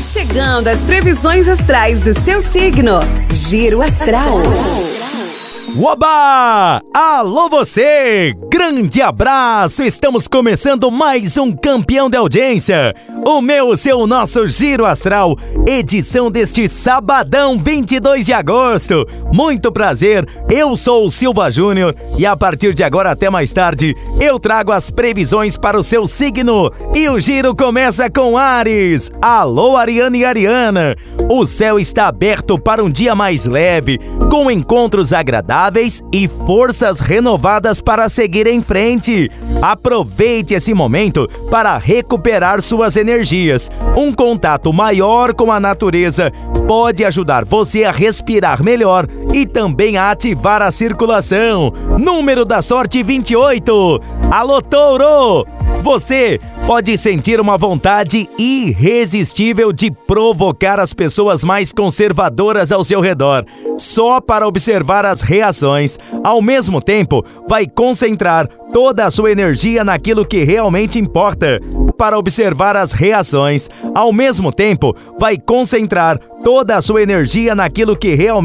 Chegando às previsões astrais do seu signo. Giro Astral. Oba! Alô você! Grande abraço! Estamos começando mais um campeão de audiência. O meu, o seu, o nosso Giro Astral, edição deste sabadão 22 de agosto. Muito prazer, eu sou o Silva Júnior e a partir de agora até mais tarde eu trago as previsões para o seu signo. E o giro começa com Áries. Alô Ariana e Ariana! O céu está aberto para um dia mais leve, com encontros agradáveis e forças renovadas para seguir em frente. Aproveite esse momento para recuperar suas energias. Um contato maior com a natureza pode ajudar você a respirar melhor e também a ativar a circulação. Número da sorte 28. Alô, Touro! Você pode sentir uma vontade irresistível de provocar as pessoas mais conservadoras ao seu redor, só para observar as reações. Ao mesmo tempo, vai concentrar toda a sua energia naquilo que realmente importa. Para observar as reações. Ao mesmo tempo, vai concentrar toda a sua energia naquilo que realmente